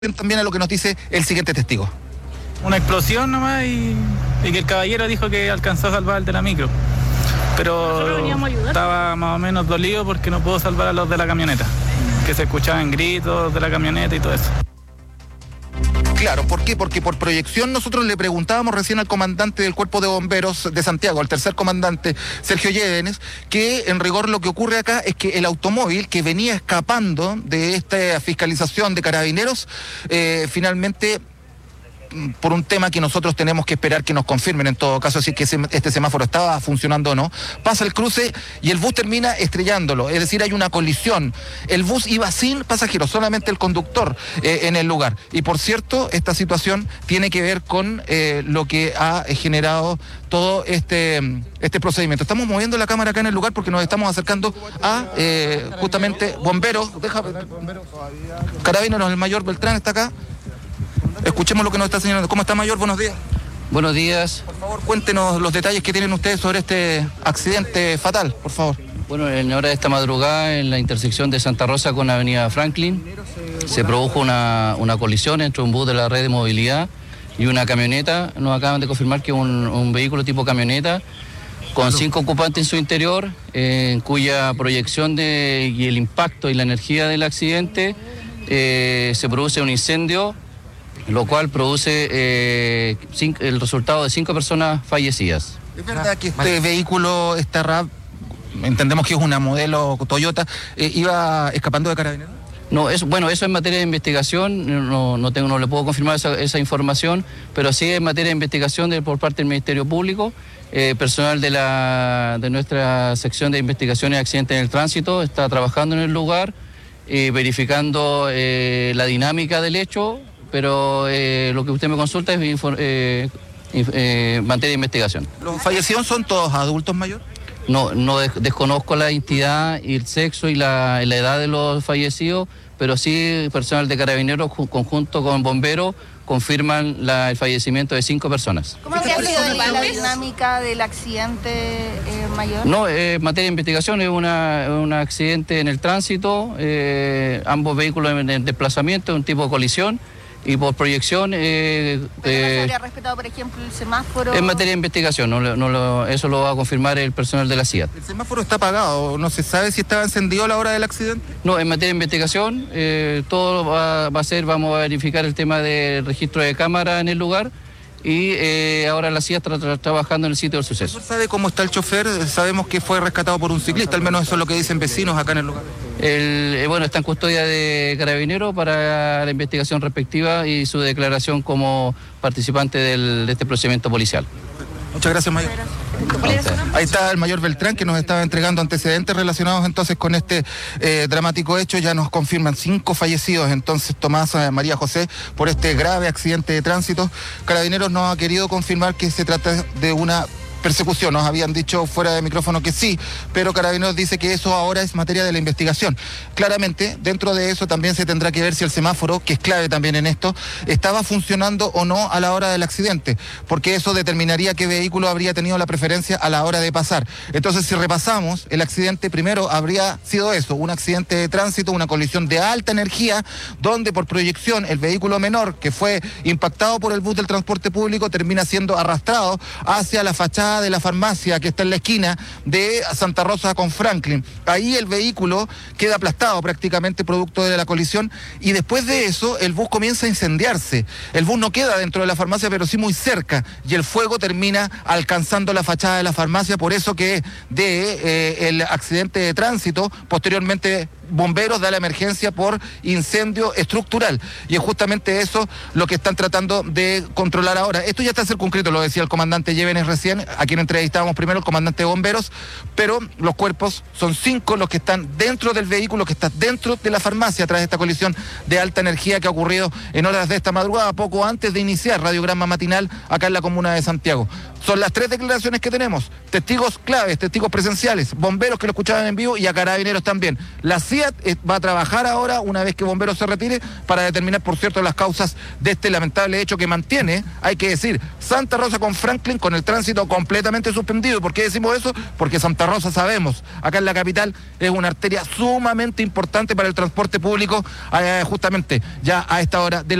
También a lo que nos dice el siguiente testigo. Una explosión nomás y que el caballero dijo que alcanzó a salvar al de la micro. Pero estaba más o menos dolido porque no pudo salvar a los de la camioneta, que se escuchaban gritos de la camioneta y todo eso. Claro, ¿por qué? Porque por proyección nosotros le preguntábamos recién al comandante del Cuerpo de Bomberos de Santiago, al tercer comandante, Sergio Llévenes, que en rigor lo que ocurre acá es que el automóvil que venía escapando de esta fiscalización de carabineros, finalmente, por un tema que nosotros tenemos que esperar que nos confirmen en todo caso, si que este semáforo estaba funcionando o no, pasa el cruce y el bus termina estrellándolo, es decir, hay una colisión. El bus iba sin pasajeros, solamente el conductor en el lugar. Y por cierto, esta situación tiene que ver con lo que ha generado todo este procedimiento. Estamos moviendo la cámara acá en el lugar porque nos estamos acercando a justamente bomberos, carabineros, el mayor Beltrán está acá. Escuchemos lo que nos está señalando. ¿Cómo está, mayor? Buenos días. Buenos días. Por favor, cuéntenos los detalles que tienen ustedes sobre este accidente fatal, por favor. Bueno, en hora de esta madrugada, en la intersección de Santa Rosa con la avenida Franklin, se produjo una colisión entre un bus de la red de movilidad y una camioneta. Nos acaban de confirmar que un vehículo tipo camioneta con 5 ocupantes en su interior, en cuya proyección y el impacto y la energía del accidente se produce un incendio, lo cual produce el resultado de 5 personas fallecidas. ¿Es verdad que este vehículo, esta RAV, entendemos que es una modelo Toyota, iba escapando de carabineros? No, eso es materia de investigación, no le puedo confirmar esa información, pero sí es materia de investigación por parte del Ministerio Público. Personal de nuestra sección de investigaciones de accidentes en el tránsito está trabajando en el lugar, verificando la dinámica del hecho, pero lo que usted me consulta es materia de investigación. ¿Los fallecidos son todos adultos mayores? No desconozco la identidad y el sexo y la edad de los fallecidos, pero sí personal de carabineros conjunto con bomberos confirman el fallecimiento de 5 personas. ¿Cómo habría sido la dinámica del accidente, mayor? No, materia de investigación, es un accidente en el tránsito, ambos vehículos en desplazamiento, un tipo de colisión. Y por proyección... ¿Pero no se habría respetado, por ejemplo, el semáforo? En materia de investigación, eso lo va a confirmar el personal de la CIAT. ¿El semáforo está apagado? ¿No se sabe si estaba encendido a la hora del accidente? No, en materia de investigación, todo vamos a verificar el tema del registro de cámara en el lugar. Y ahora la CIA está trabajando en el sitio del suceso. ¿Sabe cómo está el chofer? Sabemos que fue rescatado por un ciclista, al menos eso es lo que dicen vecinos acá en el lugar. Bueno, está en custodia de Carabineros para la investigación respectiva y su declaración como participante de este procedimiento policial. Muchas gracias, mayor. Ahí está el mayor Beltrán, que nos estaba entregando antecedentes relacionados entonces con este dramático hecho. Ya nos confirman 5 fallecidos entonces, Tomás, María José, por este grave accidente de tránsito. Carabineros nos ha querido confirmar que se trata de una persecución. Nos habían dicho fuera de micrófono que sí, pero Carabineros dice que eso ahora es materia de la investigación. Claramente, dentro de eso también se tendrá que ver si el semáforo, que es clave también en esto, estaba funcionando o no a la hora del accidente, porque eso determinaría qué vehículo habría tenido la preferencia a la hora de pasar. Entonces, si repasamos, el accidente primero habría sido eso, un accidente de tránsito, una colisión de alta energía, donde por proyección el vehículo menor, que fue impactado por el bus del transporte público, termina siendo arrastrado hacia la fachada de la farmacia que está en la esquina de Santa Rosa con Franklin. Ahí el vehículo queda aplastado prácticamente producto de la colisión y después de eso el bus comienza a incendiarse. El bus no queda dentro de la farmacia, pero sí muy cerca, y el fuego termina alcanzando la fachada de la farmacia, por eso que el accidente de tránsito, posteriormente bomberos da la emergencia por incendio estructural, y es justamente eso lo que están tratando de controlar ahora. Esto ya está circunscrito, lo decía el comandante Llévenes recién, a quien entrevistábamos primero, el comandante de bomberos, pero los cuerpos son 5 los que están dentro del vehículo, que está dentro de la farmacia tras esta colisión de alta energía que ha ocurrido en horas de esta madrugada, poco antes de iniciar Radiograma Matinal acá en la comuna de Santiago. Son las 3 declaraciones que tenemos, testigos claves, testigos presenciales, bomberos que lo escuchaban en vivo y a carabineros también. La CIA policía va a trabajar ahora, una vez que Bomberos se retire, para determinar, por cierto, las causas de este lamentable hecho que mantiene, hay que decir, Santa Rosa con Franklin con el tránsito completamente suspendido. ¿Y por qué decimos eso? Porque Santa Rosa, sabemos, acá en la capital es una arteria sumamente importante para el transporte público, justamente ya a esta hora de